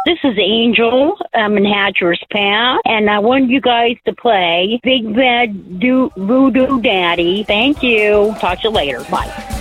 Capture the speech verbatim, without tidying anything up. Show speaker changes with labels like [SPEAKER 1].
[SPEAKER 1] This is Angel um, in Hatcher's Path, and I want you guys to play Big Bad Do- Voodoo Daddy. Thank you. Talk to you later. Bye.